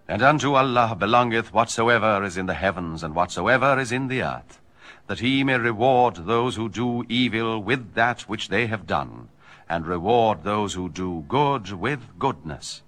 And unto Allah belongeth whatsoever is in the heavens and whatsoever is in the earth, that he may reward those who do evil with that which they have done, and reward those who do good with goodness.